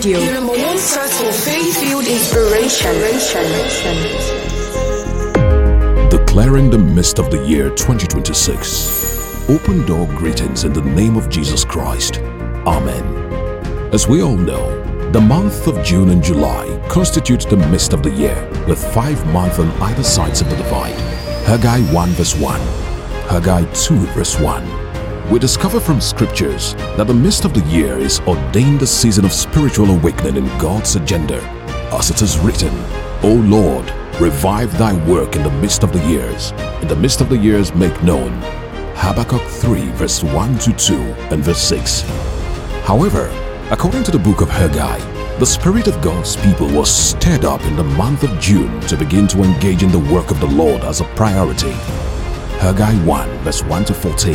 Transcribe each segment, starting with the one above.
Radio. Your number one source for faith-filled inspiration. Declaring the mist of the year 2026. Open door greetings in the name of Jesus Christ. Amen. As we all know, the month of June and July constitutes the mist of the year, with 5 months on either sides of the divide. Haggai 1 verse 1, Haggai 2 verse 1. We discover from scriptures that the mist of the year is ordained a season of spiritual awakening in God's agenda. As it is written, O Lord, revive thy work in the midst of the years. In the midst of the years make known. Habakkuk 3 verse 1 to 2 and verse 6. However, according to the book of Haggai, the Spirit of God's people was stirred up in the month of June to begin to engage in the work of the Lord as a priority. Haggai 1 verse 1 to 14.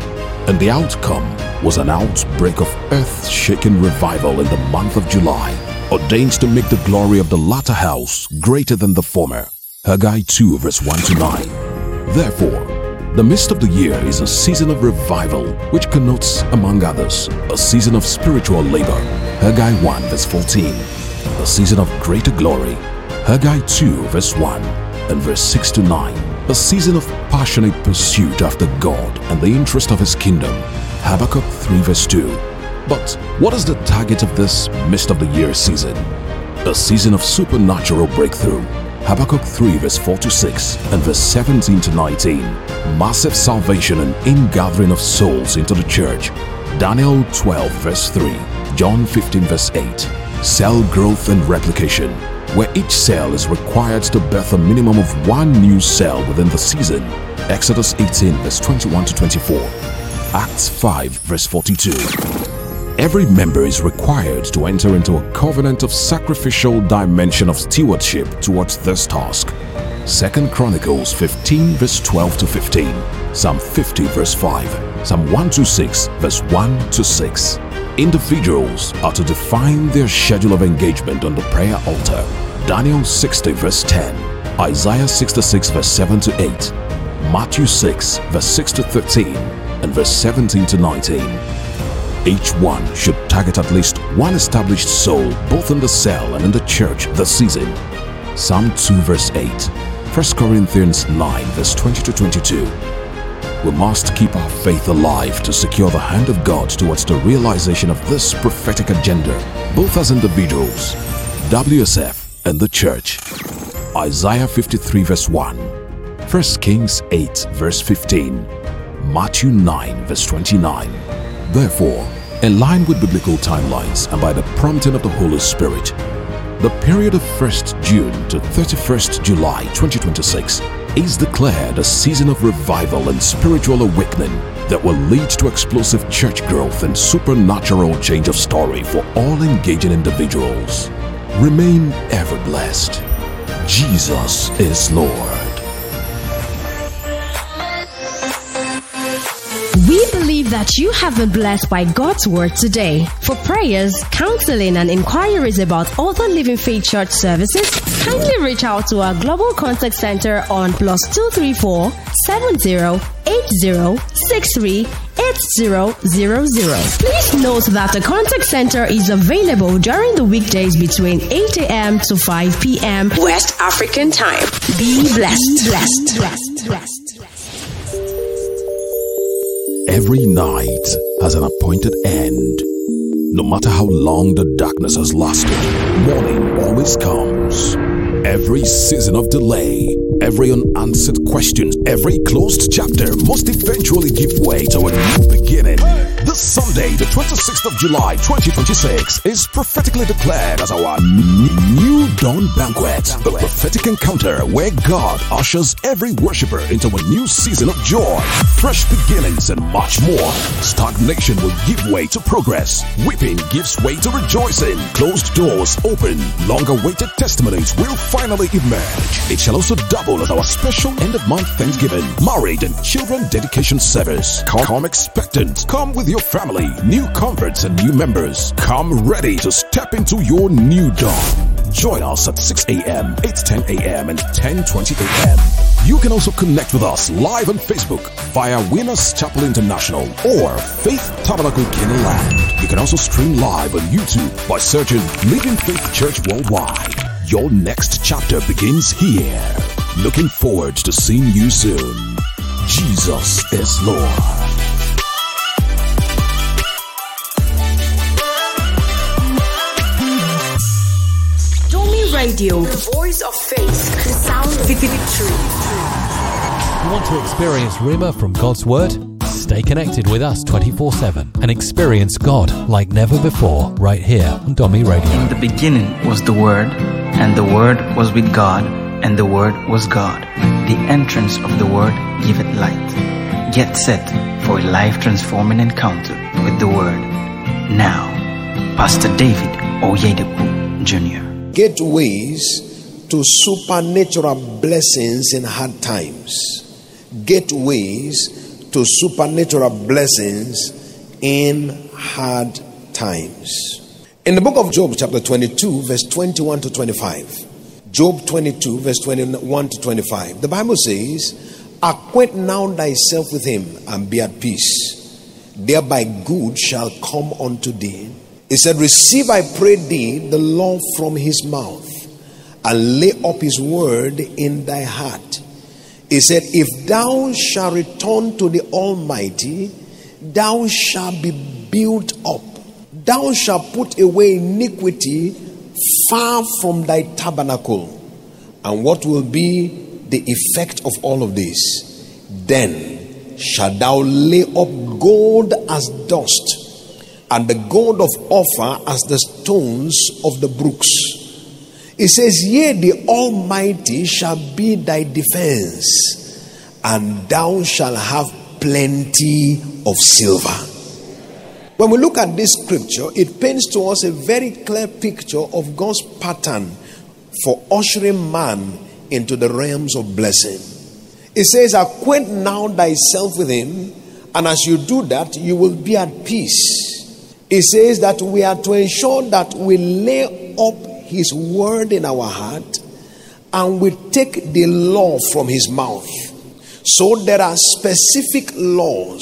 And the outcome was an outbreak of earth-shaking revival in the month of July, ordained to make the glory of the latter house greater than the former. Haggai 2 verse 1 to 9. Therefore, the mist of the year is a season of revival, which connotes, among others, a season of spiritual labor. Haggai 1 verse 14. A season of greater glory. Haggai 2 verse 1 and verse 6 to 9. A season of passionate pursuit after God and the interest of His kingdom. Habakkuk 3 verse 2. But what is the target of this mist of the year season? A season of supernatural breakthrough. Habakkuk 3 verse 4 to 6 and verse 17 to 19. Massive salvation and ingathering of souls into the church. Daniel 12 verse 3. John 15 verse 8. Cell growth and replication, where each cell is required to birth a minimum of 1 new cell within the season. Exodus 18 verse 21 to 24. Acts 5 verse 42. Every member is required to enter into a covenant of sacrificial dimension of stewardship towards this task. 2 Chronicles 15 verse 12 to 15. Psalm 50 verse 5. Psalm 126 verse 1 to 6. Individuals are to define their schedule of engagement on the prayer altar. Daniel 60 verse 10. Isaiah 66 verse 7 to 8. Matthew 6 verse 6 to 13 and verse 17 to 19. Each one should target at least 1 established soul both in the cell and in the church this season. Psalm 2 verse 8. 1 Corinthians 9 verse 20 to 22. We must keep our faith alive to secure the hand of God towards the realization of this prophetic agenda, both as individuals, WSF, and the church. Isaiah 53 verse 1. 1 Kings 8 verse 15. Matthew 9 verse 29. Therefore, in line with biblical timelines and by the prompting of the Holy Spirit, the period of 1st June to 31st July 2026 is declared a season of revival and spiritual awakening that will lead to explosive church growth and supernatural change of story for all engaging individuals. Remain ever blessed. Jesus is Lord. We believe that you have been blessed by God's word today. For prayers, counseling, and inquiries about other Living Faith Church services, kindly reach out to our Global Contact Center on +234 70 80 63 8000. Please note that the contact center is available during the weekdays between 8 a.m. to 5 p.m. West African time. Be blessed. Every night has an appointed end. No matter how long the darkness has lasted, morning always comes. Every season of delay, every unanswered question, every closed chapter must eventually give way to a new beginning. This Sunday, the 26th of July, 2026, is prophetically declared as our New Dawn Banquet, a prophetic encounter where God ushers every worshiper into a new season of joy, fresh beginnings, and much more. Stagnation will give way to progress. Weeping gives way to rejoicing. Closed doors open. Long-awaited testimonies will finally emerge. It shall also double as our special end-of-month Thanksgiving, married and children dedication service. Come expectant. Come with your family, new converts and new members. Come ready to step into your new dawn. Join us at 6 a.m., 8:10 a.m. and 10:20 a.m. You can also connect with us live on Facebook via Winners Chapel International or Faith Tabernacle Kenaland. You can also stream live on YouTube by searching Living Faith Church Worldwide. Your next chapter begins here. Looking forward to seeing you soon. Jesus is Lord. Radio, the voice of faith, the sound of victory. You want to experience Rhema from God's Word? Stay connected with us 24/7 and experience God like never before right here on Domi Radio. In the beginning was the Word, and the Word was with God, and the Word was God. The entrance of the Word giveth light. Get set for a life-transforming encounter with the Word. Now, Pastor David Oyedepo Jr. Gateways to supernatural blessings in hard times. Gateways to supernatural blessings in hard times. In the book of Job, chapter 22, verse 21 to 25. Job 22, verse 21 to 25. The Bible says, "Acquaint now thyself with him, and be at peace. Thereby good shall come unto thee." He said, "Receive, I pray thee, the law from his mouth, and lay up his word in thy heart." He said, "If thou shalt return to the Almighty, thou shalt be built up. Thou shalt put away iniquity far from thy tabernacle." And what will be the effect of all of this? "Then shalt thou lay up gold as dust, and the gold of Ophir as the stones of the brooks." It says, "Yea, the Almighty shall be thy defense, and thou shalt have plenty of silver." When we look at this scripture, it paints to us a very clear picture of God's pattern for ushering man into the realms of blessing. It says, "Acquaint now thyself with him, and as you do that, you will be at peace." It says that we are to ensure that we lay up his word in our heart, and we take the law from his mouth. So there are specific laws,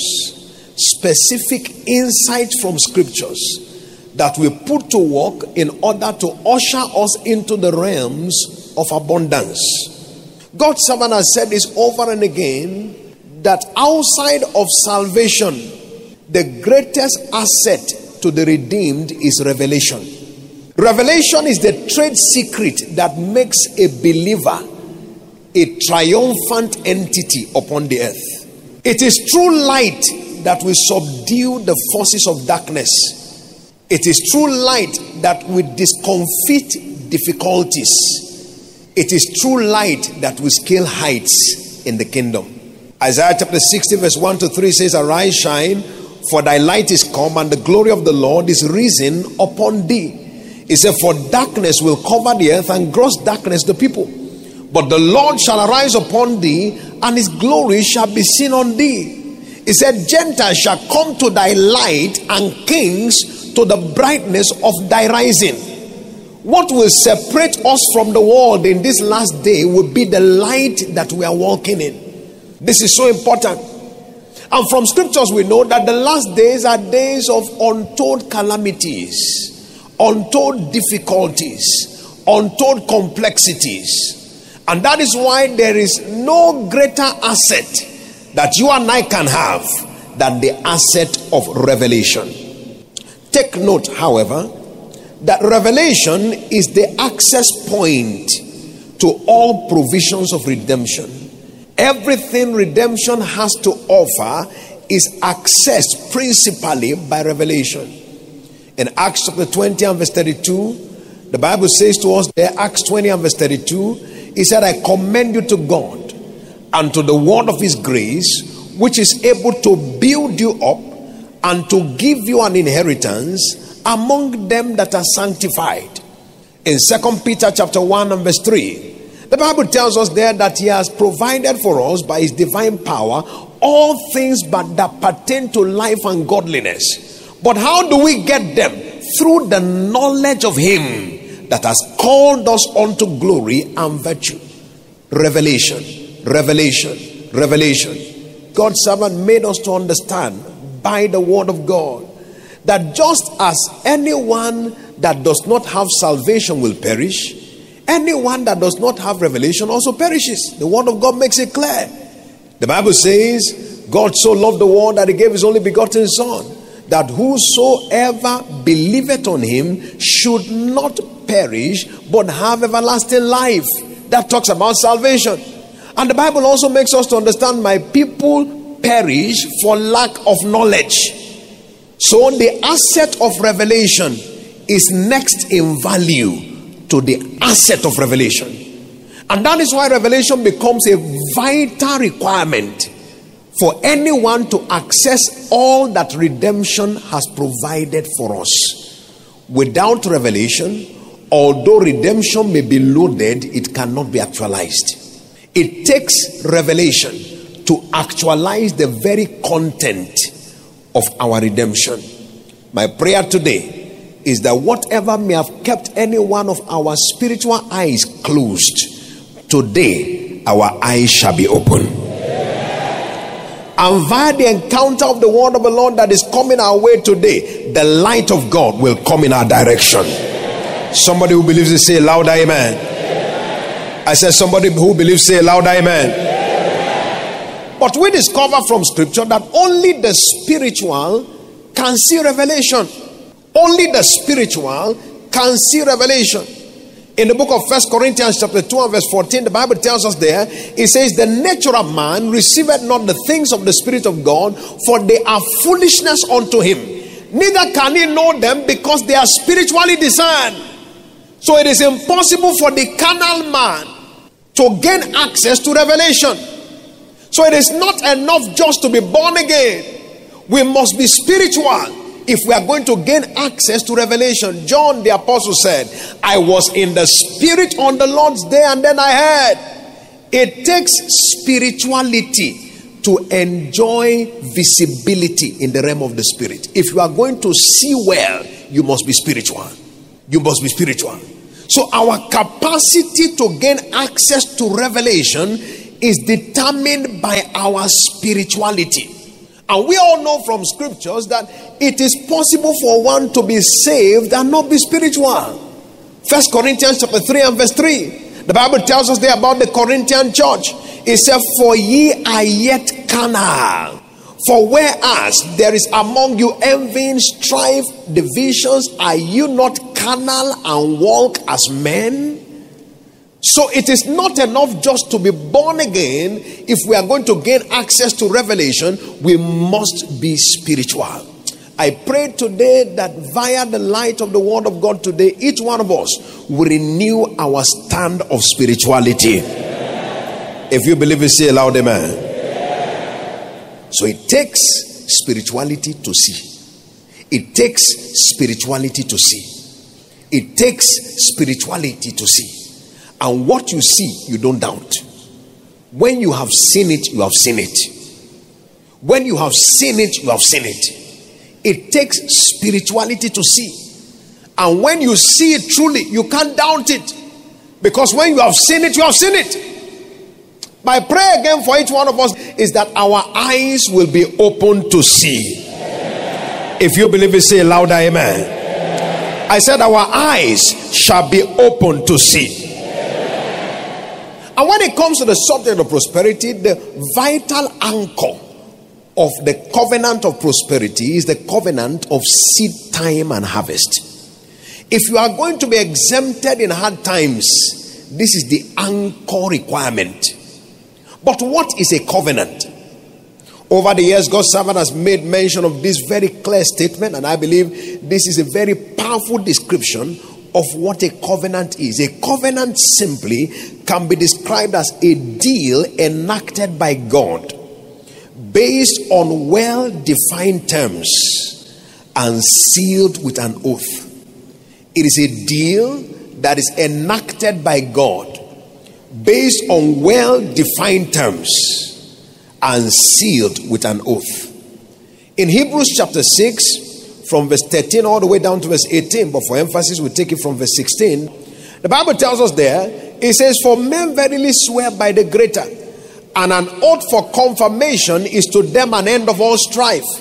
specific insights from scriptures that we put to work in order to usher us into the realms of abundance. God's servant has said this over and again, that outside of salvation, the greatest asset to the redeemed is revelation. Revelation is the trade secret that makes a believer a triumphant entity upon the earth. It is true light that will subdue the forces of darkness. It is true light that will discomfit difficulties. It is true light that will scale heights in the kingdom. Isaiah chapter 60 verse 1 to 3 says, "Arise, shine, for thy light is come, and the glory of the Lord is risen upon thee." He said, "For darkness will cover the earth, and gross darkness the people. But the Lord shall arise upon thee, and his glory shall be seen on thee." He said, "Gentiles shall come to thy light, and kings to the brightness of thy rising." What will separate us from the world in this last day will be the light that we are walking in. This is so important. And from scriptures we know that the last days are days of untold calamities, untold difficulties, untold complexities. And that is why there is no greater asset that you and I can have than the asset of revelation. Take note, however, that revelation is the access point to all provisions of redemption. Everything redemption has to offer is accessed principally by revelation. In Acts chapter 20 and verse 32, the Bible says to us there, Acts 20 and verse 32, he said, "I commend you to God and to the word of his grace, which is able to build you up and to give you an inheritance among them that are sanctified." In 2 Peter chapter 1 and verse 3, the Bible tells us there that he has provided for us by his divine power all things but that pertain to life and godliness. But how do we get them? Through the knowledge of him that has called us unto glory and virtue. Revelation, revelation, revelation. God's servant made us to understand by the word of God that just as anyone that does not have salvation will perish, anyone that does not have revelation also perishes. The word of God makes it clear. The Bible says, God so loved the world that he gave his only begotten Son, that whosoever believeth on him should not perish, but have everlasting life. That talks about salvation. And the Bible also makes us to understand, my people perish for lack of knowledge. So the asset of revelation is next in value to the asset of revelation. And that is why revelation becomes a vital requirement for anyone to access all that redemption has provided for us. Without revelation, although redemption may be loaded, it cannot be actualized. It takes revelation to actualize the very content of our redemption. My prayer today is that whatever may have kept any one of our spiritual eyes closed, today our eyes shall be open. And via the encounter of the word of the Lord that is coming our way today, the light of God will come in our direction. Somebody who believes it, say louder amen. I said somebody who believes, say louder amen. But we discover from scripture that only the spiritual can see revelation. Only the spiritual can see revelation. In the book of 1 Corinthians chapter 2 and verse 14, the Bible tells us there, it says, the nature of man receiveth not the things of the Spirit of God, for they are foolishness unto him. Neither can he know them, because they are spiritually discerned. So it is impossible for the carnal man to gain access to revelation. So it is not enough just to be born again. We must be spiritual if we are going to gain access to revelation. John the apostle said, I was in the spirit on the Lord's day, and then I heard. It takes spirituality to enjoy visibility in the realm of the spirit. If you are going to see well, you must be spiritual. You must be spiritual. So our capacity to gain access to revelation is determined by our spirituality. And we all know from scriptures that it is possible for one to be saved and not be spiritual. 1 Corinthians chapter 3 and verse 3. The Bible tells us there about the Corinthian church. It said, for ye are yet carnal. For whereas there is among you envying, strife, divisions, are you not carnal and walk as men? So it is not enough just to be born again. If we are going to gain access to revelation, we must be spiritual. I pray today that via the light of the word of God today, each one of us will renew our stand of spirituality. If you believe it, say aloud amen. So it takes spirituality to see. It takes spirituality to see. It takes spirituality to see. And what you see, you don't doubt. When you have seen it, you have seen it. When you have seen it, you have seen it. It takes spirituality to see. And when you see it truly, you can't doubt it. Because when you have seen it, you have seen it. My prayer again for each one of us is that our eyes will be open to see. If you believe it, say louder amen. I said our eyes shall be open to see. And when it comes to the subject of prosperity, the vital anchor of the covenant of prosperity is the covenant of seed time and harvest. If you are going to be exempted in hard times, this is the anchor requirement. But what is a covenant? Over the years, God's servant has made mention of this very clear statement, and I believe this is a very powerful description of what a covenant is. A covenant simply can be described as a deal enacted by God based on well-defined terms and sealed with an oath. It is a deal that is enacted by God based on well-defined terms and sealed with an oath. In Hebrews chapter 6, from verse 13 all the way down to verse 18, but for emphasis we take it from verse 16. The Bible tells us there, it says, for men verily swear by the greater, and an oath for confirmation is to them an end of all strife.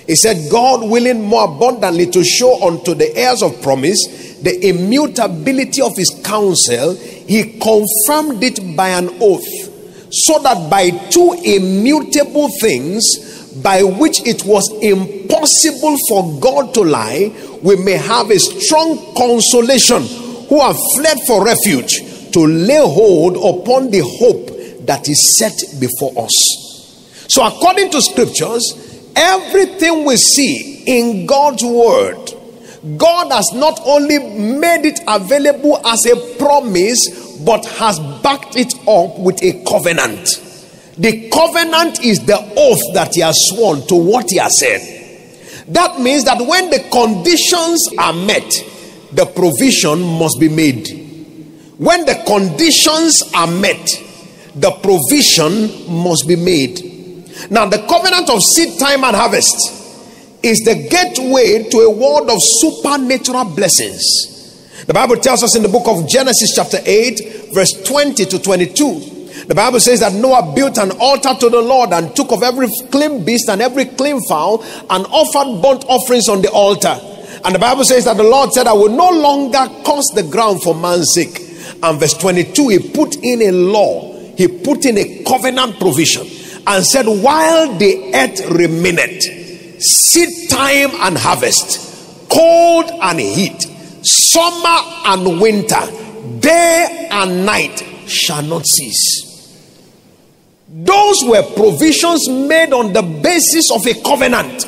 He said, God willing more abundantly to show unto the heirs of promise the immutability of his counsel, he confirmed it by an oath, so that by two immutable things, by which it was impossible for God to lie, we may have a strong consolation who have fled for refuge, to lay hold upon the hope that is set before us. So according to scriptures, everything we see in God's word, God has not only made it available as a promise, but has backed it up with a covenant. The covenant is the oath that he has sworn to what he has said. That means that when the conditions are met, the provision must be made. When the conditions are met, the provision must be made. Now, the covenant of seed time and harvest is the gateway to a world of supernatural blessings. The Bible tells us in the book of Genesis chapter 8 verse 20 to 22. The Bible says that Noah built an altar to the Lord and took of every clean beast and every clean fowl and offered burnt offerings on the altar. And the Bible says that the Lord said, I will no longer curse the ground for man's sake. And verse 22, he put in a law, he put in a covenant provision and said, while the earth remaineth, seed time and harvest, cold and heat, summer and winter, day and night shall not cease. Those were provisions made on the basis of a covenant.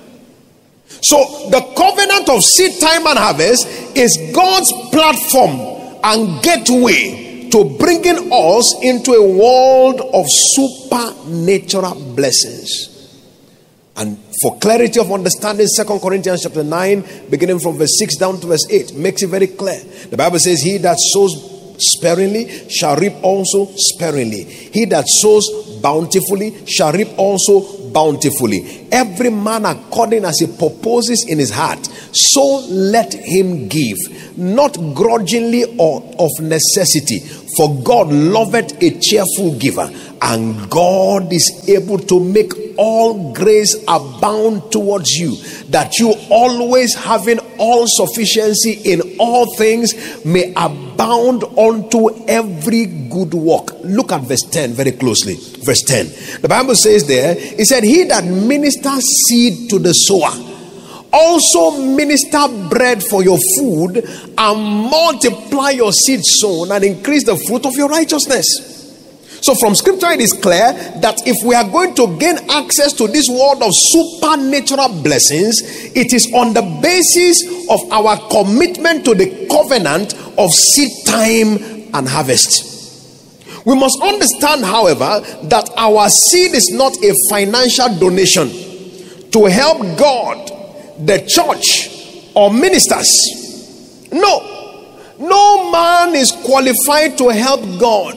So the covenant of seed time and harvest is God's platform and gateway to bringing us into a world of supernatural blessings. And for clarity of understanding, 2 Corinthians chapter 9, beginning from verse 6 down to verse 8, makes it very clear. The Bible says, he that sows sparingly shall reap also sparingly. He that sows bountifully shall reap also bountifully. Every man according as he purposes in his heart, so let him give, not grudgingly or of necessity, for God loveth a cheerful giver. And God is able to make all grace abound towards you, that you always having all sufficiency in all things may abound unto every good work. Look at verse 10 very closely. Verse 10. The Bible says there, it said, he that ministers seed to the sower also minister bread for your food, and multiply your seed sown and increase the fruit of your righteousness. So from scripture it is clear that if we are going to gain access to this world of supernatural blessings, it is on the basis of our commitment to the covenant of seed time and harvest. We must understand, however, that our seed is not a financial donation to help God, the church, or ministers. No man is qualified to help God.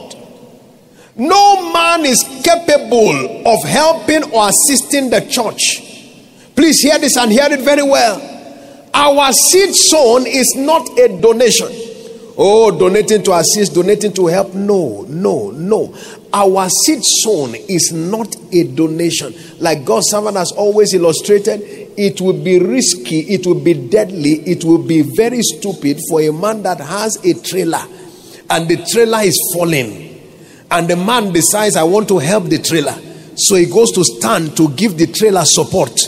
No man is capable of helping or assisting the church. Please hear this and hear it very well. Our seed sown is not a donation. Oh, donating to assist, donating to help. No. Our seed sown is not a donation. Like God's servant has always illustrated, it will be risky, it will be deadly, it will be very stupid for a man that has a trailer and the trailer is falling. And the man decides, I want to help the trailer. So he goes to stand to give the trailer support.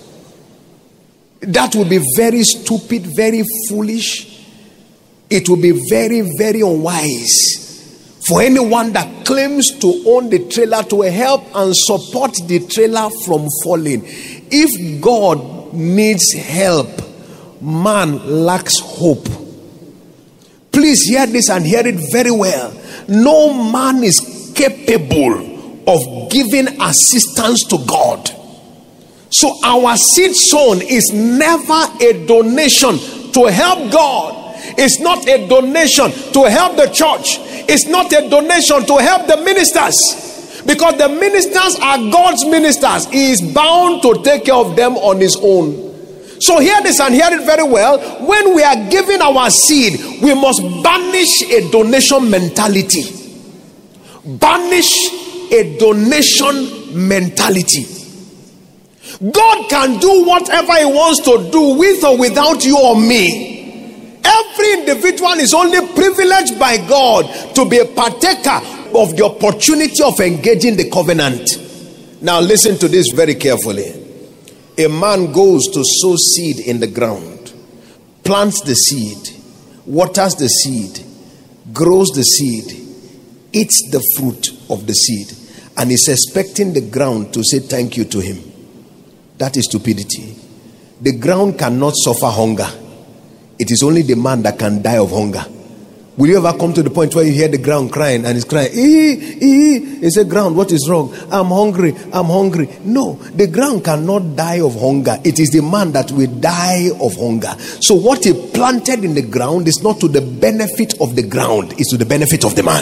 That will be very stupid, very foolish. It will be very, very unwise for anyone that claims to own the trailer to help and support the trailer from falling. If God needs help, man lacks hope. Please hear this and hear it very well. No man is capable of giving assistance to God. So our seed sown is never a donation to help God. It's not a donation to help the church. It's not a donation to help the ministers. Because the ministers are God's ministers. He is bound to take care of them on his own. So hear this and hear it very well. When we are giving our seed, we must banish a donation mentality. Banish a donation mentality. God can do whatever he wants to do with or without you or me. Every individual is only privileged by God to be a partaker of the opportunity of engaging the covenant. Now listen to this very carefully. A man goes to sow seed in the ground, plants the seed, waters the seed, grows the seed, eats the fruit of the seed, and is expecting the ground to say thank you to him. That is stupidity. The ground cannot suffer hunger. It is only the man that can die of hunger. Will you ever come to the point where you hear the ground crying and it's crying? He said, ground, what is wrong? I'm hungry. I'm hungry. No, the ground cannot die of hunger. It is the man that will die of hunger. So what he planted in the ground is not to the benefit of the ground. It's to the benefit of the man.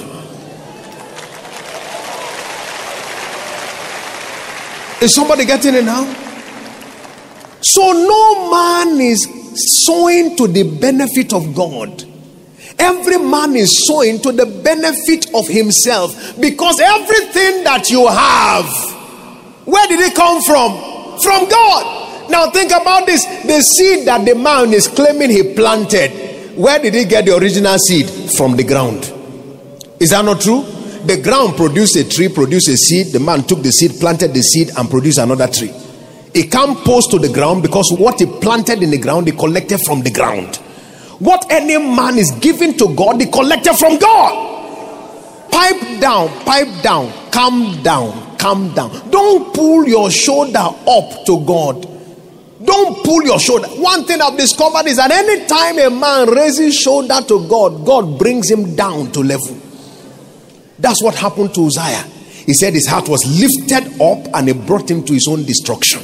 Is somebody getting it now? So no man is sowing to the benefit of God. Every man is sowing to the benefit of himself, because everything that you have, where did it come from? From God. Now think about this. The seed that the man is claiming he planted, where did he get the original seed? From the ground. Is that not true? The ground produced a tree, produced a seed. The man took the seed, planted the seed, and produced another tree. It can't post to the ground because what he planted in the ground, he collected from the ground. What any man is giving to God, he collected from God. Pipe down, calm down, calm down. Don't pull your shoulder up to God. Don't pull your shoulder. One thing I've discovered is that any time a man raises shoulder to God, God brings him down to level. That's what happened to Uzziah. He said his heart was lifted up and it brought him to his own destruction.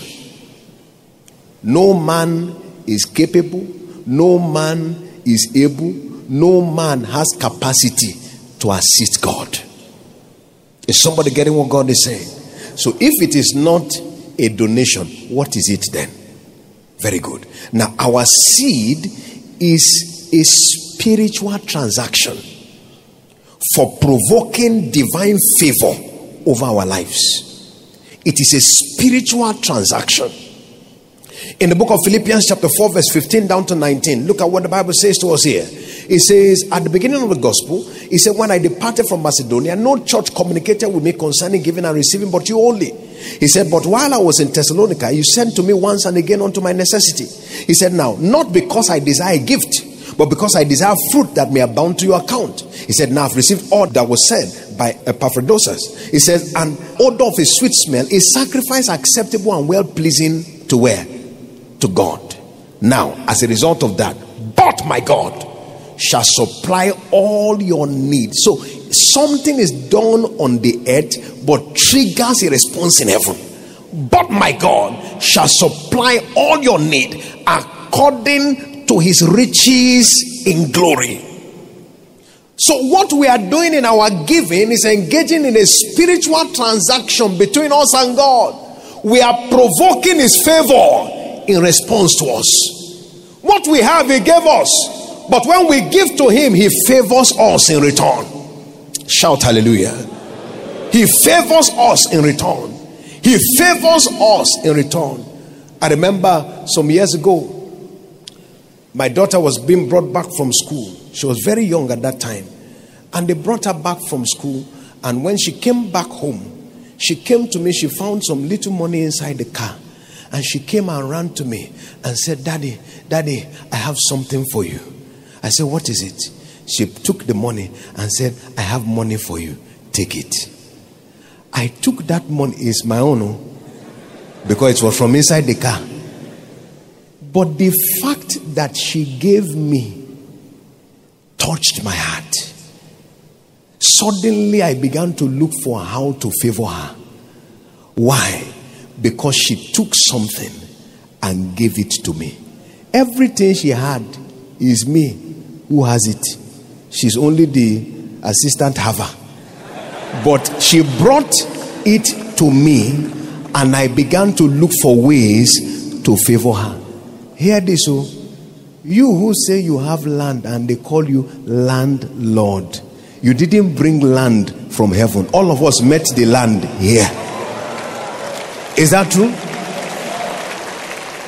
No man is capable, no man is able, no man has capacity to assist God. Is somebody getting what God is saying? So if it is not a donation, what is it then? Very good. Now our seed is a spiritual transaction for provoking divine favor over our lives. It is a spiritual transaction. In the book of Philippians chapter 4 verse 15 down to 19, look at what the Bible says to us here. It says, at the beginning of the gospel, he said, when I departed from Macedonia, no church communicated with me concerning giving and receiving, but you only. He said, but while I was in Thessalonica, you sent to me once and again unto my necessity. He said, now, not because I desire a gift, but because I desire fruit that may abound to your account. He said, now I've received all that was said by Epaphroditus. He says, an odor of a sweet smell, a sacrifice acceptable and well-pleasing to where? To God. Now, as a result of that, but my God shall supply all your needs. So something is done on the earth but triggers a response in heaven. But my God shall supply all your need according to his riches in glory. So what we are doing in our giving is engaging in a spiritual transaction between us and God. We are provoking his favor in response to us. What we have, he gave us. But when we give to him, he favors us in return. Shout hallelujah. He favors us in return. He favors us in return. I remember some years ago, my daughter was being brought back from school. She was very young at that time. And they brought her back from school. And when she came back home, she came to me. She found some little money inside the car. And she came and ran to me and said, Daddy, I have something for you. I said, what is it? She took the money and said, I have money for you. Take it. I took that money. It's my own, because it was from inside the car. But the fact that she gave me touched my heart. Suddenly I began to look for how to favor her. Why? Because she took something and gave it to me. Everything she had is me who has it. She's only the assistant haver. But she brought it to me, and I began to look for ways to favor her. Hear this, oh. You who say you have land and they call you landlord, you didn't bring land from heaven. All of us met the land here. Is that true?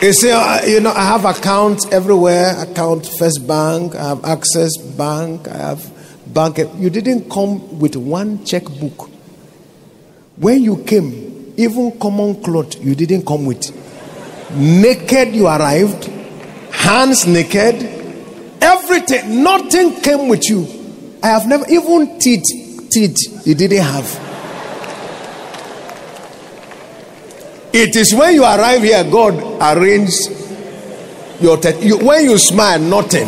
You say, I have accounts everywhere. Account First Bank, I have Access Bank, I have bank. You didn't come with one checkbook. When you came, even common clothes, you didn't come with. Naked you arrived, hands naked, everything, nothing came with you. I have never, even teeth you didn't have. It is when you arrive here, God arranged your when you smile, nothing.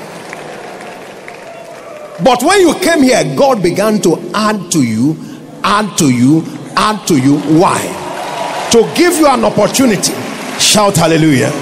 But when you came here, God began to add to you. Why? To give you an opportunity. Shout hallelujah.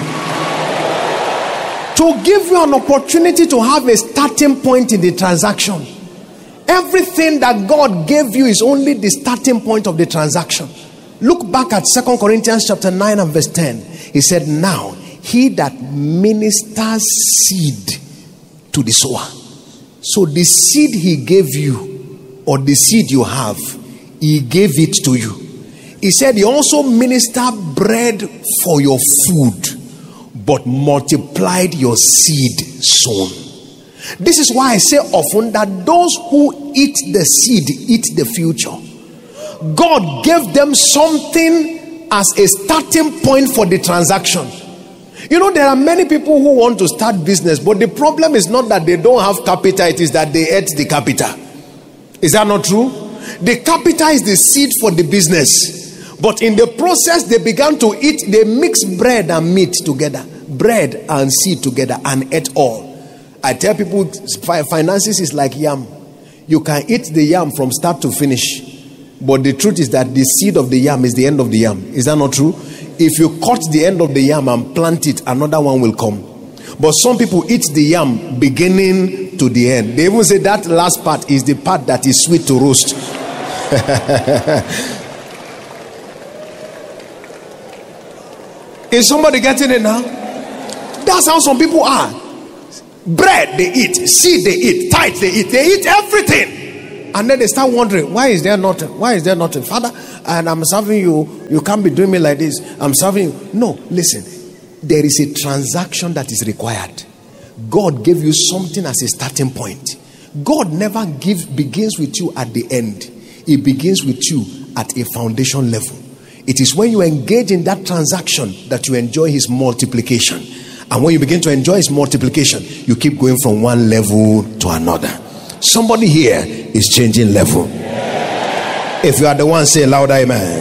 To give you an opportunity to have a starting point in the transaction. Everything that God gave you is only the starting point of the transaction. Look back at 2 Corinthians chapter 9 and verse 10. He said, now he that ministers seed to the sower. So the seed he gave you, or the seed you have, he gave it to you. He said he also ministered bread for your food, but multiplied your seed sown. This is why I say often that those who eat the seed eat the future. God gave them something as a starting point for the transaction. There are many people who want to start business, but the problem is not that they don't have capital, it is that they ate the capital. Is that not true? The capital is the seed for the business, but in the process they began to eat. They mixed bread and meat together, bread and seed together, and ate all. I tell people finances is like yam. You can eat the yam from start to finish, but the truth is that the seed of the yam is the end of the yam. Is that not true? If you cut the end of the yam and plant it, another one will come. But some people eat the yam beginning to the end. They even say that last part is the part that is sweet to roast. Is somebody getting it now? That's how some people are. Bread they eat, seed they eat, tithe they eat everything. And then they start wondering, why is there nothing? Why is there nothing? Father, and I'm serving you, you can't be doing me like this. I'm serving you. No, listen. There is a transaction that is required. God gave you something as a starting point. God never begins with you at the end. He begins with you at a foundation level. It is when you engage in that transaction that you enjoy his multiplication. And when you begin to enjoy his multiplication, you keep going from one level to another. Somebody here is changing level. If you are the one, say louder, amen.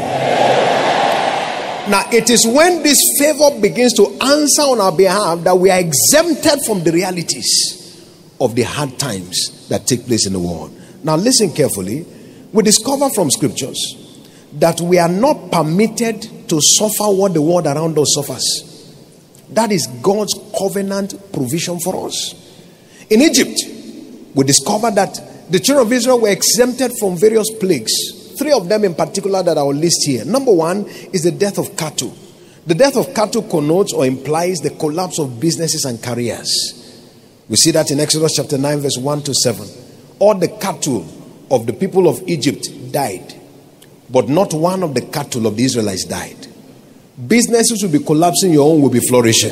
Now, it is when this favor begins to answer on our behalf that we are exempted from the realities of the hard times that take place in the world. Now, listen carefully. We discover from scriptures that we are not permitted to suffer what the world around us suffers. That is God's covenant provision for us. In Egypt, we discovered that the children of Israel were exempted from various plagues. 3 of them in particular that I will list here. Number 1 is the death of cattle. The death of cattle connotes or implies the collapse of businesses and careers. We see that in Exodus chapter 9 verse 1 to 7. All the cattle of the people of Egypt died, but not one of the cattle of the Israelites died. Businesses will be collapsing, your own will be flourishing.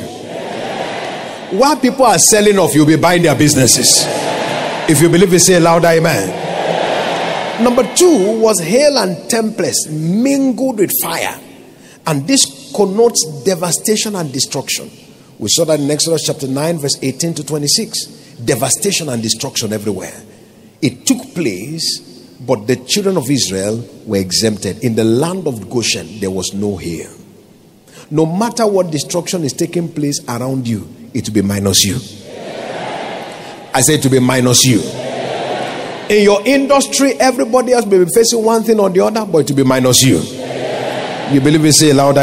While people are selling off, you'll be buying their businesses. If you believe it, say louder, amen. Number 2 was hail and tempest mingled with fire. And this connotes devastation and destruction. We saw that in Exodus chapter 9 verse 18 to 26. Devastation and destruction everywhere. It took place, but the children of Israel were exempted. In the land of Goshen, there was no hail. No matter what destruction is taking place around you, it will be minus you. I say it will be minus you. In your industry, everybody else may be facing one thing or the other, but it will be minus you. You believe it? Say louder,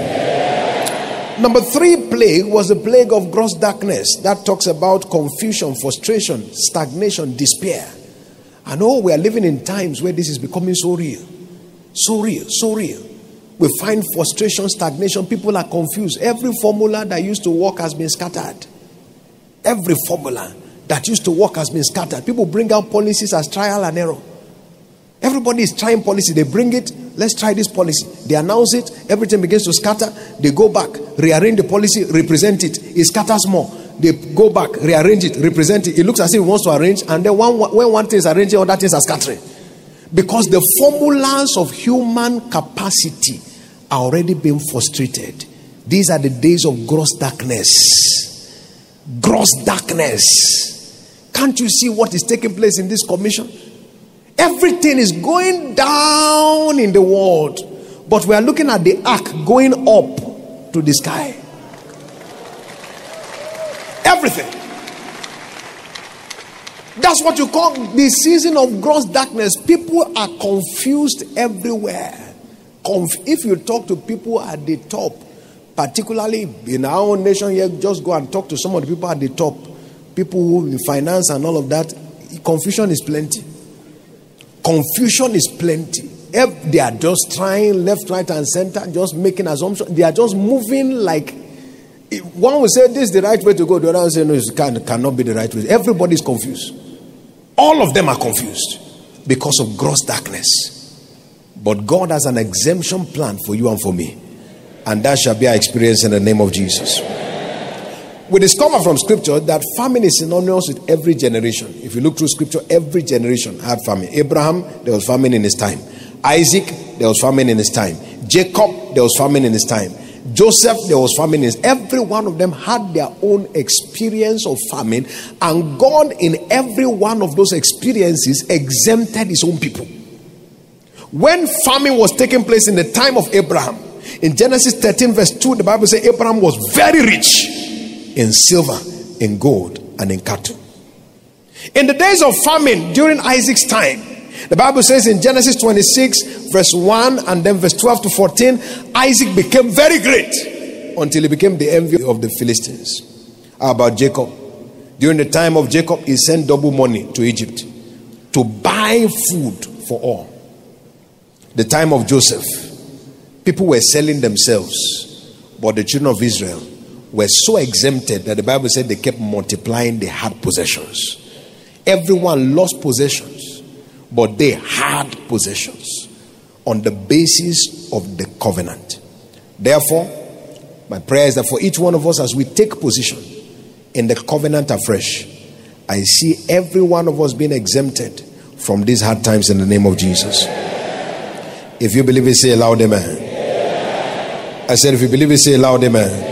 amen. Number 3 plague was the plague of gross darkness. That talks about confusion, frustration, stagnation, despair. I know we are living in times where this is becoming so real. So real, so real. We find frustration, stagnation. People are confused. Every formula that used to work has been scattered. Every formula that used to work has been scattered. People bring out policies as trial and error. Everybody is trying policy. They bring it. Let's try this policy. They announce it. Everything begins to scatter. They go back, rearrange the policy, represent it. It scatters more. They go back, rearrange it, represent it. It looks as if it wants to arrange. And then when one thing is arranging, other things are scattering. Because the formulas of human capacity are already being frustrated. These are the days of gross darkness. Gross darkness. Can't you see what is taking place in this commission? Everything is going down in the world, but we are looking at the ark going up to the sky. Everything. That's what you call the season of gross darkness. People are confused everywhere. If you talk to people at the top, particularly in our own nation here, just go and talk to some of the people at the top, people who in finance and all of that, confusion is plenty. Confusion is plenty. They are just trying left, right, and center, just making assumptions. They are just moving like one will say this is the right way to go. The other will say no, it cannot be the right way. Everybody is confused. All of them are confused because of gross darkness. But God has an exemption plan for you and for me, and that shall be our experience in the name of Jesus. We discover from scripture that famine is synonymous with every generation. If you look through scripture, every generation had famine. Abraham, there was famine in his time. Isaac, there was famine in his time. Jacob, there was famine in his time. Joseph, there was famine in his time. Every one of them had their own experience of famine, and God in every one of those experiences exempted his own people. When famine was taking place in the time of Abraham, in Genesis 13 verse 2, the Bible says Abraham was very rich in silver, in gold, and in cattle. In the days of famine during Isaac's time, the Bible says in Genesis 26 verse 1 and then verse 12 to 14, Isaac became very great until he became the envy of the Philistines. How about Jacob? During the time of Jacob, he sent double money to Egypt to buy food for all. The time of Joseph, people were selling themselves, but the children of Israel were so exempted that the Bible said they kept multiplying. They had possessions. Everyone lost possessions, but they had possessions on the basis of the covenant. Therefore, my prayer is that for each one of us, as we take position in the covenant afresh, I see every one of us being exempted from these hard times in the name of Jesus. If you believe it, say aloud amen. I said if you believe it, say aloud amen.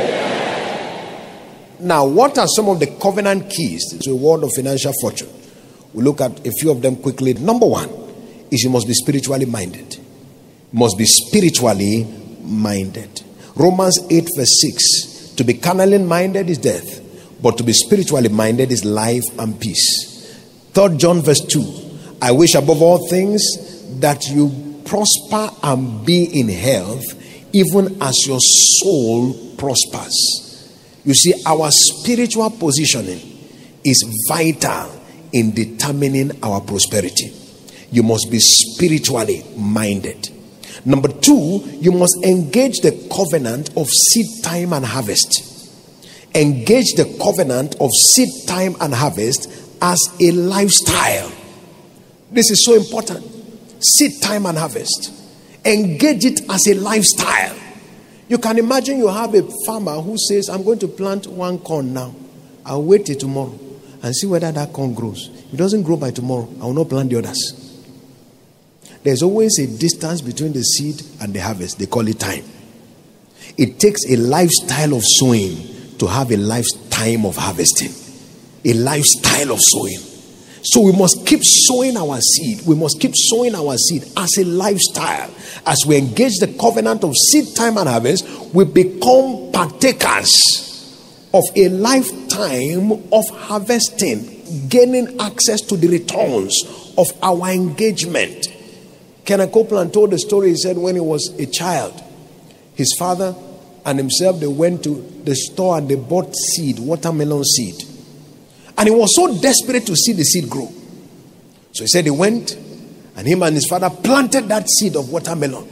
Now, what are some of the covenant keys to a world of financial fortune? We'll look at a few of them quickly. Number one is you must be spiritually minded. You must be spiritually minded. Romans 8 verse 6. To be carnally minded is death, but to be spiritually minded is life and peace. 3 John verse 2. I wish above all things that you prosper and be in health, even as your soul prospers. You see, our spiritual positioning is vital in determining our prosperity. You must be spiritually minded. Number two, you must engage the covenant of seed time and harvest. Engage the covenant of seed time and harvest as a lifestyle. This is so important. Seed time and harvest. Engage it as a lifestyle. You can imagine you have a farmer who says, I'm going to plant one corn now. I'll wait till tomorrow and see whether that corn grows. If it doesn't grow by tomorrow, I will not plant the others. There's always a distance between the seed and the harvest. They call it time. It takes a lifestyle of sowing to have a lifetime of harvesting. A lifestyle of sowing. So we must keep sowing our seed. We must keep sowing our seed as a lifestyle. As we engage the covenant of seed time and harvest, we become partakers of a lifetime of harvesting, gaining access to the returns of our engagement. Kenneth Copeland told the story. He said when he was a child, his father and himself, they went to the store and they bought seed, watermelon seed. And he was so desperate to see the seed grow. So he said he went and him and his father planted that seed of watermelon.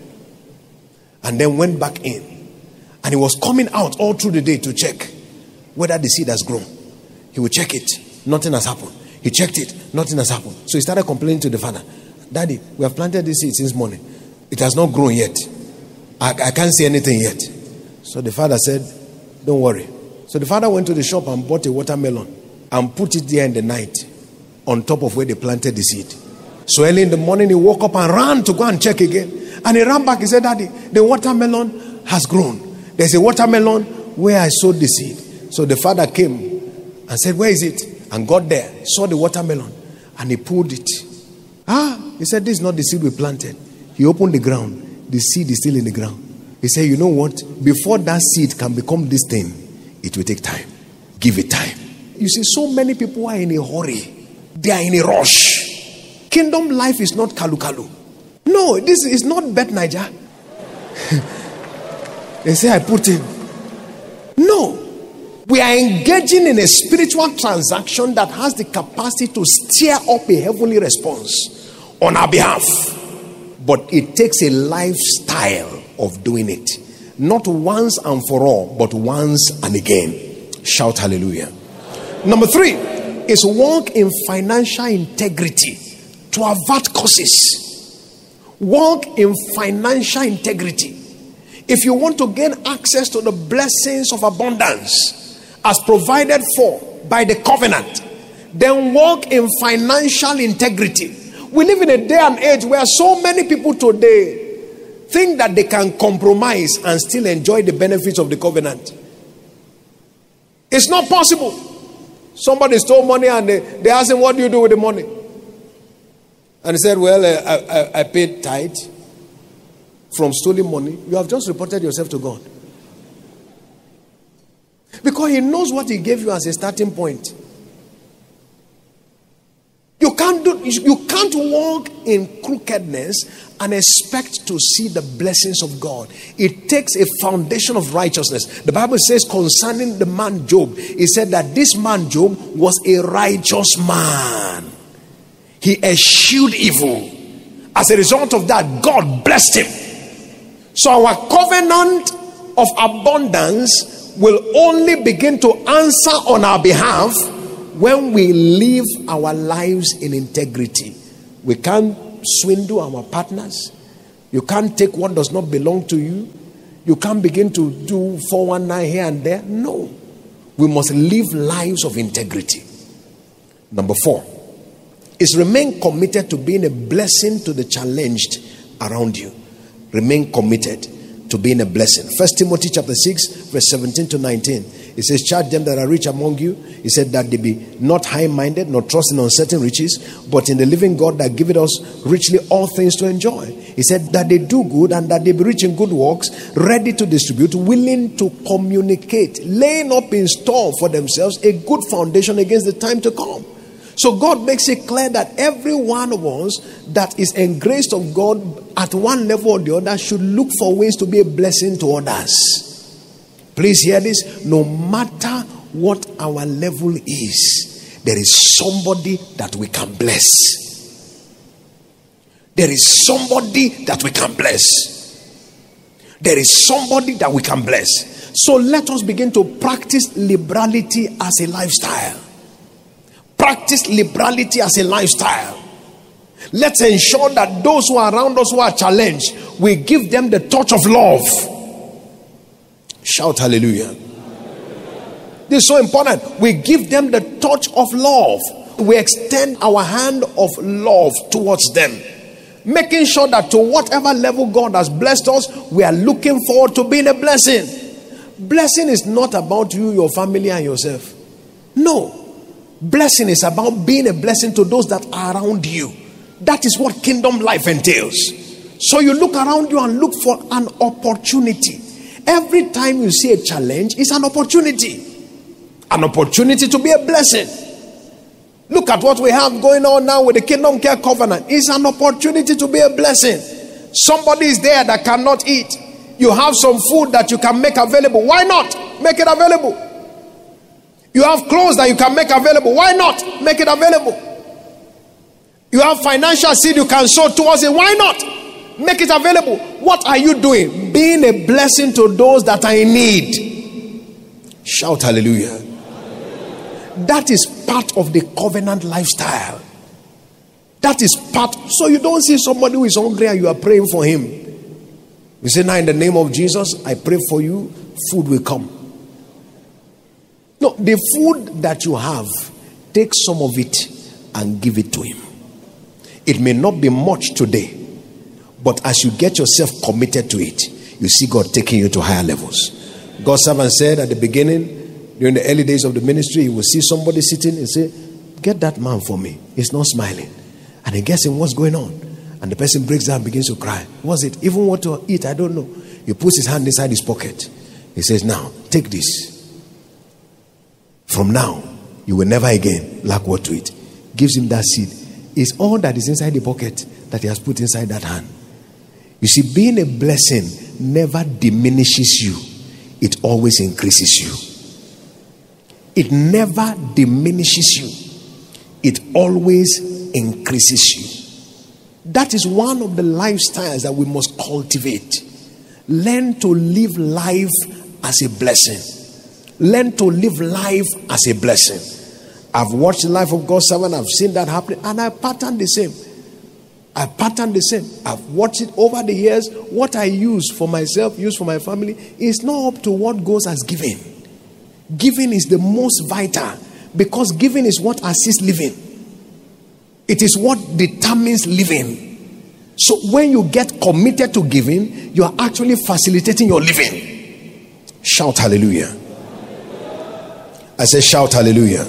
And then went back in. And he was coming out all through the day to check whether the seed has grown. He would check it. Nothing has happened. He checked it. Nothing has happened. So he started complaining to the father. Daddy, we have planted this seed since morning. It has not grown yet. I can't see anything yet. So the father said, don't worry. So the father went to the shop and bought a watermelon and put it there in the night on top of where they planted the seed. So early in the morning, he woke up and ran to go and check again. And he ran back. He said, Daddy, the watermelon has grown. There's a watermelon where I sowed the seed. So the father came and said, where is it? And got there, saw the watermelon, and he pulled it. He said, this is not the seed we planted. He opened the ground. The seed is still in the ground. He said, you know what? Before that seed can become this thing, it will take time. Give it time. You see, so many people are in a hurry. They are in a rush. Kingdom life is not kalu. No, this is not Bet Niger. They say I put in. No. We are engaging in a spiritual transaction that has the capacity to stir up a heavenly response on our behalf. But it takes a lifestyle of doing it. Not once and for all, but once and again. Shout hallelujah. Number 3 is walk in financial integrity to avert curses. Walk in financial integrity. If you want to gain access to the blessings of abundance as provided for by the covenant, then walk in financial integrity. We live in a day and age where so many people today think that they can compromise and still enjoy the benefits of the covenant. It's not possible. Somebody stole money and they asked him, what do you do with the money? And he said, well, I paid tithe from stolen money. You have just reported yourself to God. Because he knows what he gave you as a starting point. You can't walk in crookedness and expect to see the blessings of God. It takes a foundation of righteousness. The Bible says concerning the man Job, it said that this man Job was a righteous man. He eschewed evil. As a result of that, God blessed him. So our covenant of abundance will only begin to answer on our behalf when we live our lives in integrity. We can't swindle our partners. You can't take what does not belong to you. You can't begin to do 419 here and there. No. We must live lives of integrity. Number 4 is remain committed to being a blessing to the challenged around you. Remain committed to being a blessing. 1 Timothy chapter 6 verse 17 to 19. It says, charge them that are rich among you. He said that they be not high-minded, nor trusting on certain riches, but in the living God that giveth us richly all things to enjoy. He said that they do good and that they be rich in good works, ready to distribute, willing to communicate, laying up in store for themselves a good foundation against the time to come. So God makes it clear that every one of us that is engraced of God at one level or the other should look for ways to be a blessing to others. Please hear this. No matter what our level is, there is somebody that we can bless. There is somebody that we can bless. There is somebody that we can bless. So let us begin to practice liberality as a lifestyle. Practice liberality as a lifestyle. Let's ensure that those who are around us who are challenged, we give them the touch of love. Shout hallelujah. This is so important. We give them the touch of love. We extend our hand of love towards them, making sure that to whatever level God has blessed us, we are looking forward to being a blessing. Blessing is not about you, your family, and yourself. No. Blessing is about being a blessing to those that are around you. That is what kingdom life entails. So you look around you and look for an opportunity. Every time you see a challenge, it's an opportunity. An opportunity to be a blessing. Look at what we have going on now with the Kingdom Care Covenant. It's an opportunity to be a blessing. Somebody is there that cannot eat. You have some food that you can make available. Why not? Make it available. You have clothes that you can make available. Why not? Make it available. You have financial seed you can sow towards it. Why not? Make it available. What are you doing? Being a blessing to those that are in need. Shout hallelujah. That is part of the covenant lifestyle. That is part. So you don't see somebody who is hungry and you are praying for him. You say, now in the name of Jesus, I pray for you, food will come. No, the food that you have, take some of it and give it to him. It may not be much today, but as you get yourself committed to it, you see God taking you to higher levels. God's servant said at the beginning, during the early days of the ministry, he will see somebody sitting and say, get that man for me. He's not smiling. And he gets him, what's going on? And the person breaks down and begins to cry. What's it? Even what to eat, I don't know. He puts his hand inside his pocket. He says, now, take this. From now, you will never again lack what to eat. Gives him that seed. It's all that is inside the pocket that he has put inside that hand. You see, being a blessing never diminishes you. It always increases you. It never diminishes you. It always increases you. That is one of the lifestyles that we must cultivate. Learn to live life as a blessing. Learn to live life as a blessing. I've watched the life of God's servant. I've seen that happening. And I pattern the same. I've watched it over the years. What I use for myself, use for my family, is not up to what goes as giving. Giving is the most vital. Because giving is what assists living. It is what determines living. So when you get committed to giving, you are actually facilitating your living. Shout hallelujah. I say shout hallelujah.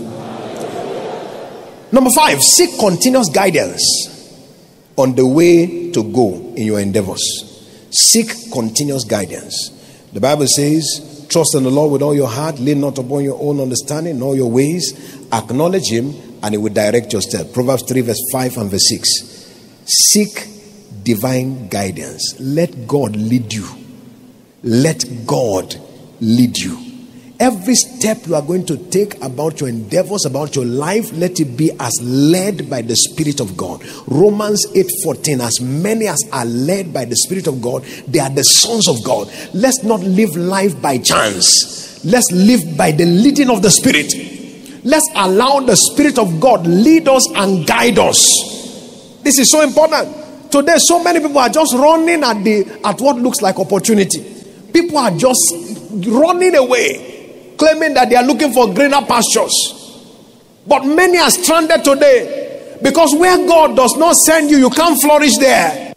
Number 5, seek continuous guidance on the way to go in your endeavors. Seek continuous guidance. The Bible says, trust in the Lord with all your heart, lean not upon your own understanding, in all your ways, acknowledge him, and he will direct your steps. Proverbs 3 verse 5 and verse 6. Seek divine guidance. Let God lead you. Let God lead you. Every step you are going to take about your endeavors, about your life, let it be as led by the Spirit of God. Romans 8:14, as many as are led by the Spirit of God, they are the sons of God. Let's not live life by chance. Let's live by the leading of the Spirit. Let's allow the Spirit of God lead us and guide us. This is so important. Today, so many people are just running at what looks like opportunity. People are just running away, claiming that they are looking for greener pastures. But many are stranded today because where God does not send you, you can't flourish there.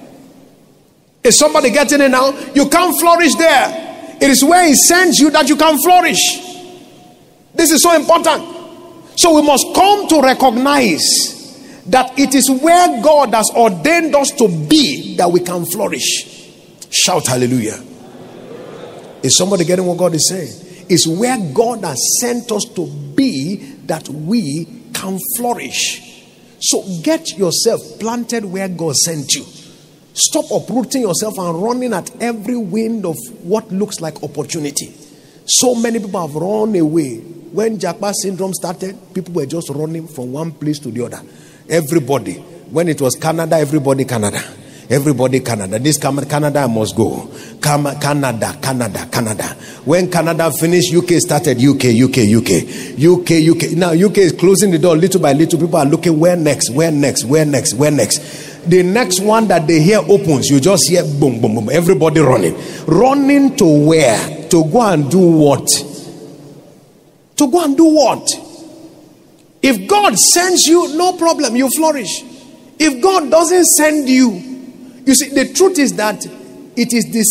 Is somebody getting it now? You can't flourish there. It is where he sends you that you can flourish. This is so important. So we must come to recognize that it is where God has ordained us to be that we can flourish. Shout hallelujah. Is somebody getting what God is saying? It's where God has sent us to be that we can flourish. So get yourself planted where God sent you. Stop uprooting yourself and running at every wind of what looks like opportunity. So many people have run away. When Japa syndrome started, people were just running from one place to the other. Everybody. When it was Canada, everybody Canada. Everybody Canada. This Canada, I must go. Canada. When Canada finished, UK started. UK. Now UK is closing the door little by little. People are looking, where next? The next one that they hear opens, you just hear boom, boom, boom. Everybody running. Running to where? To go and do what? To go and do what? If God sends you, no problem, you flourish. If God doesn't send you, you see, the truth is that it is the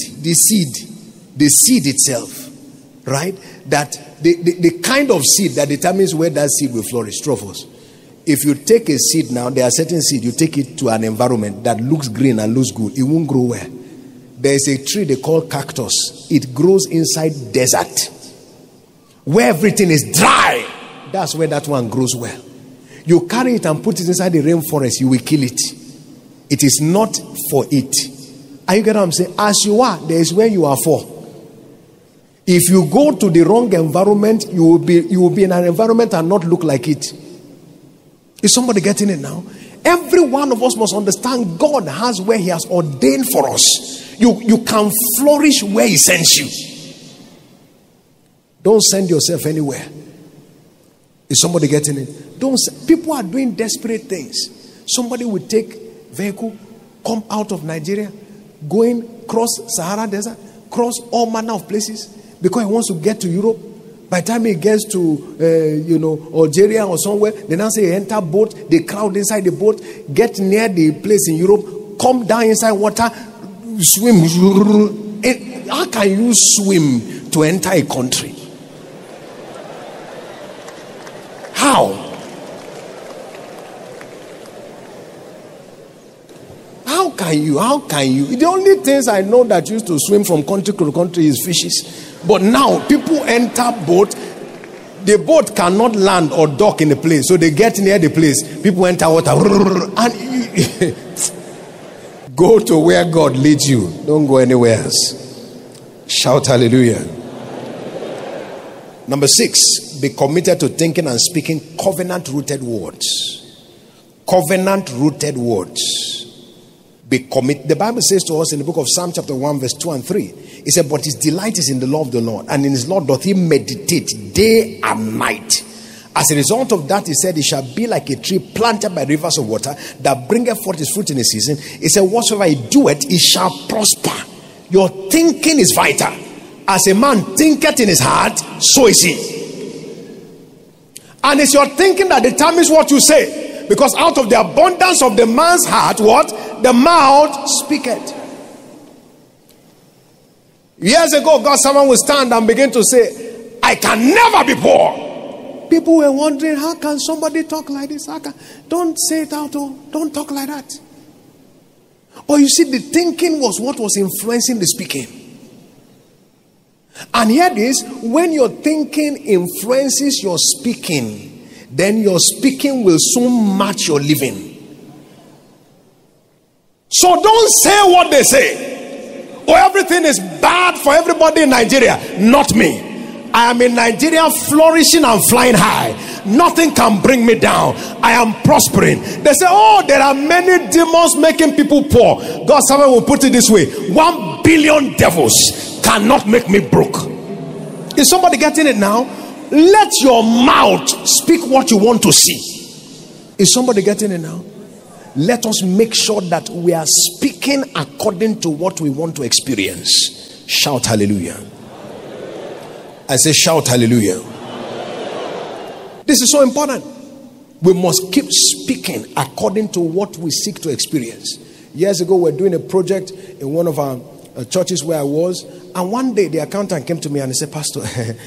seed itself, right? That the kind of seed that determines where that seed will flourish. Trophos. If you take a seed now, there are certain seeds, you take it to an environment that looks green and looks good, it won't grow well. There is a tree they call cactus. It grows inside desert, where everything is dry. That's where that one grows well. You carry it and put it inside the rainforest, you will kill it. It is not for it. Are you getting what I'm saying? As you are, there is where you are for. If you go to the wrong environment, you will be in an environment and not look like it. Is somebody getting it now? Every one of us must understand God has where he has ordained for us. You can flourish where he sends you. Don't send yourself anywhere. Is somebody getting it? People are doing desperate things. Somebody will take vehicle, come out of Nigeria, going cross Sahara Desert, cross all manner of places because he wants to get to Europe. By the time he gets to Algeria or somewhere, they now say enter boat, they crowd inside the boat, get near the place in Europe, come down inside water, swim. How can you swim to enter a country? How? How can you? The only things I know that used to swim from country to country is fishes. But now people enter boat. The boat cannot land or dock in the place. So they get near the place. People enter water. And go to where God leads you. Don't go anywhere else. Shout hallelujah. Number 6, be committed to thinking and speaking covenant-rooted words. Covenant-rooted words. Be commit. The Bible says to us in the book of Psalm chapter 1 verse 2 and 3. It said, but his delight is in the law of the Lord, and in his law doth he meditate day and night. As a result of that, he said, he shall be like a tree planted by rivers of water that bringeth forth his fruit in his season. He said, whatsoever he doeth, he shall prosper. Your thinking is vital. As a man thinketh in his heart, so is he. And it's your thinking that determines what you say. Because out of the abundance of the man's heart, what? The mouth speaketh. Years ago, God, someone would stand and begin to say, I can never be poor. People were wondering, how can somebody talk like this? Don't say it out. Don't talk like that. But you see, the thinking was what was influencing the speaking. And here it is, when your thinking influences your speaking, then your speaking will soon match your living. So don't say what they say. Oh, everything is bad for everybody in Nigeria. Not me. I am in Nigeria flourishing and flying high. Nothing can bring me down. I am prospering. They say, oh, there are many demons making people poor. God, someone will put it this way: 1 billion devils cannot make me broke. Is somebody getting it now? Let your mouth speak what you want to see. Is somebody getting it now? Let us make sure that we are speaking according to what we want to experience. Shout hallelujah. I say shout hallelujah. This is so important. We must keep speaking according to what we seek to experience. Years ago, we were doing a project in one of our churches where I was, and one day the accountant came to me and he said, Pastor,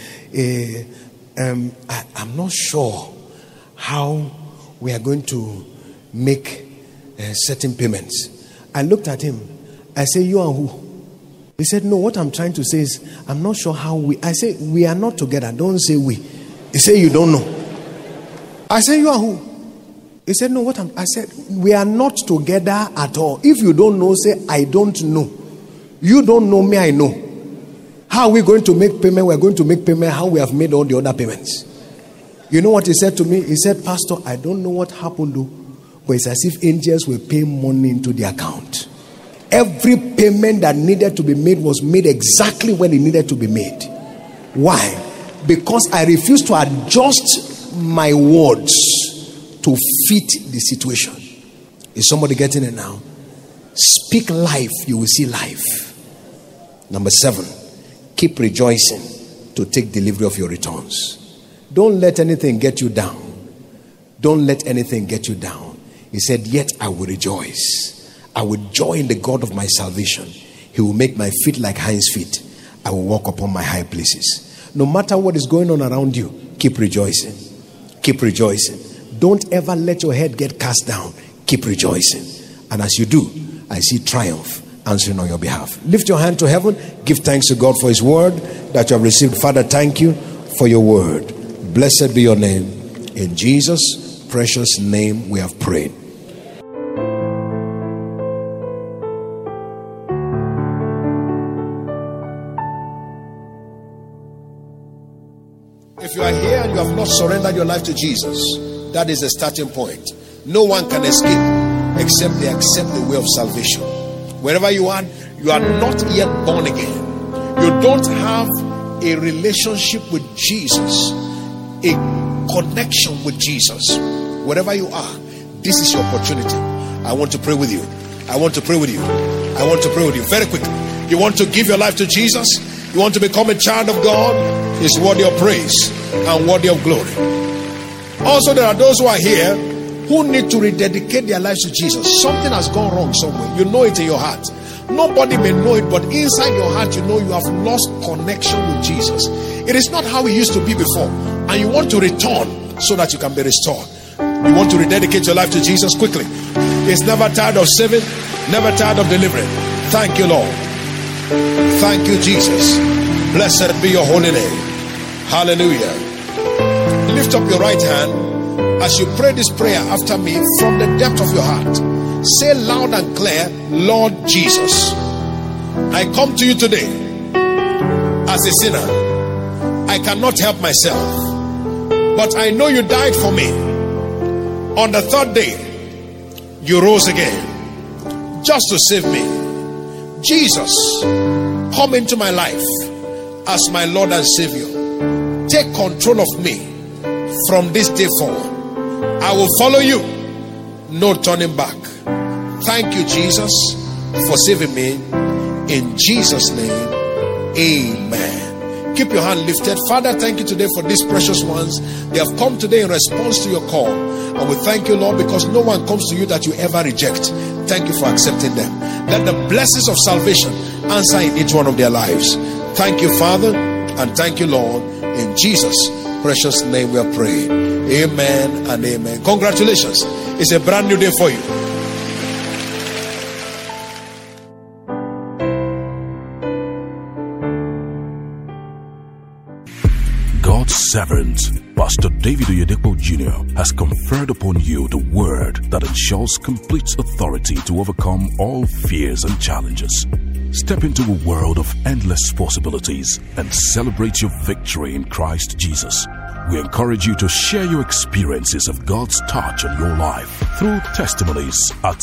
I'm not sure how we are going to make certain payments. I looked at him. I said, you are who? He said, no, what I'm trying to say is, I'm not sure how we. I said, we are not together. Don't say we. He said, you don't know. I said, you are who? He said, no, I said, we are not together at all. If you don't know, say, I don't know. You don't know me, I know. How are we going to make payment? We're going to make payment how we have made all the other payments. You know what he said to me? He said, Pastor, I don't know what happened though, but it's as if angels were paying money into the account. Every payment that needed to be made was made exactly when it needed to be made. Why? Because I refused to adjust my words to fit the situation. Is somebody getting it now? Speak life, you will see life. Number 7, keep rejoicing to take delivery of your returns. Don't let anything get you down. Don't let anything get you down. He said, yet I will rejoice. I will joy in the God of my salvation. He will make my feet like hinds' feet. I will walk upon my high places. No matter what is going on around you, keep rejoicing. Keep rejoicing. Don't ever let your head get cast down. Keep rejoicing. And as you do, I see triumph answering on your behalf. Lift your hand to heaven. Give thanks to God for his word that you have received. Father, thank you for your word. Blessed be your name. In Jesus' precious name we have prayed. If you are here and you have not surrendered your life to Jesus, that is the starting point. No one can escape except they accept the way of salvation. Wherever you are not yet born again. You don't have a relationship with Jesus, a connection with Jesus. Wherever you are, This is your opportunity. I want to pray with you. I want to pray with you. I want to pray with you. Very quick. You want to give your life to Jesus? You want to become a child of God? He's worthy of praise and worthy of glory. Also, there are those who are here who need to rededicate their lives to Jesus. Something has gone wrong somewhere. You know it in your heart. Nobody may know it, but inside your heart, you know you have lost connection with Jesus. It is not how it used to be before. And you want to return so that you can be restored. You want to rededicate your life to Jesus quickly. He's never tired of saving, never tired of delivering. Thank you, Lord. Thank you, Jesus. Blessed be your holy name. Hallelujah. Lift up your right hand as you pray this prayer after me from the depth of your heart. Say loud and clear, Lord Jesus, I come to you today as a sinner. I cannot help myself, but I know you died for me. On the third day, you rose again just to save me. Jesus, come into my life as my Lord and Savior. Take control of me from this day forward. I will follow you, no turning back. Thank you, Jesus, for saving me. In Jesus' name, amen. Keep your hand lifted. Father, thank you today for these precious ones. They have come today in response to your call. And we thank you, Lord, because no one comes to you that you ever reject. Thank you for accepting them. Let the blessings of salvation answer in each one of their lives. Thank you, Father, and thank you, Lord. In Jesus' precious name we are praying. Amen and amen. Congratulations. It's a brand new day for you. God's servant, Pastor David Oyedepo Jr., has conferred upon you the word that ensures complete authority to overcome all fears and challenges. Step into a world of endless possibilities and celebrate your victory in Christ Jesus. We encourage you to share your experiences of God's touch on your life through testimonies at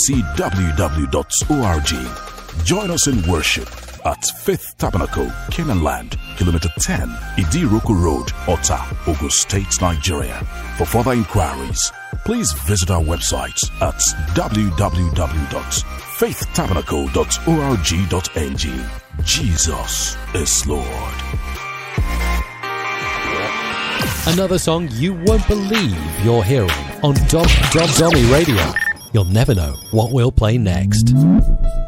lfcww.org. Join us in worship at Faith Tabernacle, Canaan Land, Kilometer 10, Idiroko Road, Ota, Ogun State, Nigeria. For further inquiries, please visit our website at www.faithtabernacle.org.ng. Jesus is Lord. Another song you won't believe you're hearing on Dommy Radio. You'll never know what we'll play next.